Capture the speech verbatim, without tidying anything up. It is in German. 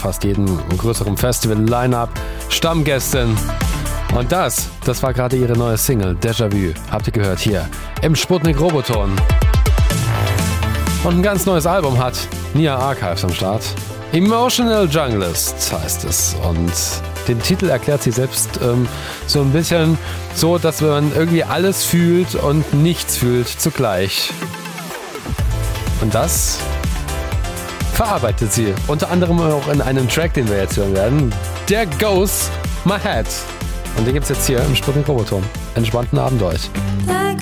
fast jedem größeren Festival-Line-Up Stammgästin. Und das, das war gerade ihre neue Single, Déjà-vu. Habt ihr gehört hier im Sputnik Roboton. Und ein ganz neues Album hat Nia Archives am Start. Emotional Junglist heißt es. Und den Titel erklärt sie selbst ähm, so ein bisschen so, dass man irgendwie alles fühlt und nichts fühlt zugleich. Und das verarbeitet sie. Unter anderem auch in einem Track, den wir jetzt hören werden. There Goes My Head. Und den gibt's jetzt hier im Sputnik Roboton. Entspannten Abend euch. There